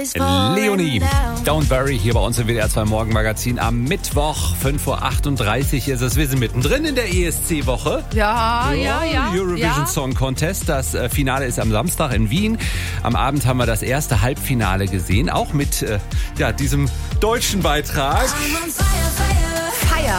Leonie, Don't Worry, hier bei uns im WDR 2 Morgenmagazin am Mittwoch, 5.38 Uhr ist es. Wir sind mittendrin in der ESC-Woche. Ja. Eurovision Song Contest. Das Finale ist am Samstag in Wien. Am Abend haben wir das erste Halbfinale gesehen, auch mit diesem deutschen Beitrag. Feier.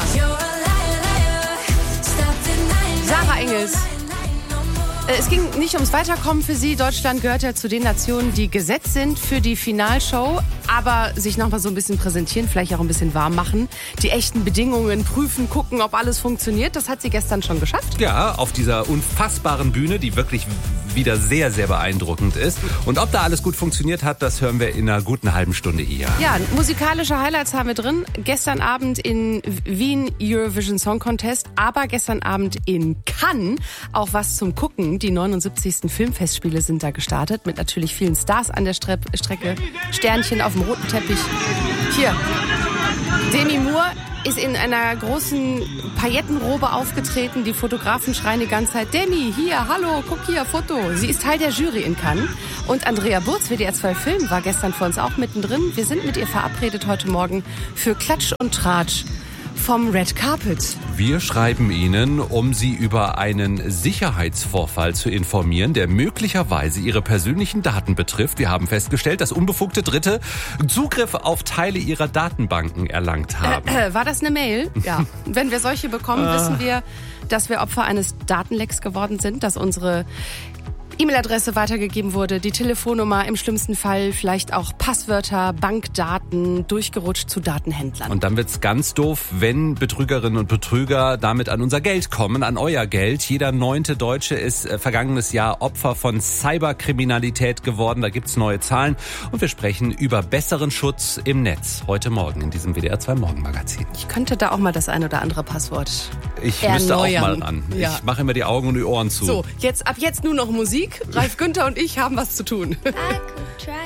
Sarah Engels. Es ging nicht ums Weiterkommen für sie. Deutschland gehört ja zu den Nationen, die gesetzt sind für die Finalshow, aber sich nochmal so ein bisschen präsentieren, vielleicht auch ein bisschen warm machen, die echten Bedingungen prüfen, gucken, ob alles funktioniert. Das hat sie gestern schon geschafft. Ja, auf dieser unfassbaren Bühne, die wirklich wieder sehr, sehr beeindruckend ist. Und ob da alles gut funktioniert hat, das hören wir in einer guten halben Stunde eher. Ja, musikalische Highlights haben wir drin. Gestern Abend in Wien Eurovision Song Contest, aber gestern Abend in Cannes auch was zum Gucken. Die 79. Filmfestspiele sind da gestartet mit natürlich vielen Stars an der Strecke. Sternchen auf dem roten Teppich. Hier, Demi Moore ist in einer großen Paillettenrobe aufgetreten. Die Fotografen schreien die ganze Zeit, Demi, hier, hallo, guck hier, Foto. Sie ist Teil der Jury in Cannes. Und Andrea Burz, WDR 2 Film, war gestern für uns auch mittendrin. Wir sind mit ihr verabredet heute Morgen für Klatsch und Tratsch vom Red Carpet. Wir schreiben Ihnen, um Sie über einen Sicherheitsvorfall zu informieren, der möglicherweise Ihre persönlichen Daten betrifft. Wir haben festgestellt, dass unbefugte Dritte Zugriff auf Teile Ihrer Datenbanken erlangt haben. War das eine Mail? Ja. Wenn wir solche bekommen, wissen wir, dass wir Opfer eines Datenlecks geworden sind, dass unsere E-Mail-Adresse weitergegeben wurde, die Telefonnummer, im schlimmsten Fall vielleicht auch Passwörter, Bankdaten, durchgerutscht zu Datenhändlern. Und dann wird's ganz doof, wenn Betrügerinnen und Betrüger damit an unser Geld kommen, an euer Geld. Jeder 9. Deutsche ist vergangenes Jahr Opfer von Cyberkriminalität geworden. Da gibt's neue Zahlen und wir sprechen über besseren Schutz im Netz. Heute Morgen in diesem WDR 2 Morgenmagazin. Ich könnte da auch mal das ein oder andere Passwort Ich erneuern. müsste auch mal ran. Ja. Ich mache immer die Augen und die Ohren zu. So, ab jetzt nur noch Musik. Ralf Günther und ich haben was zu tun.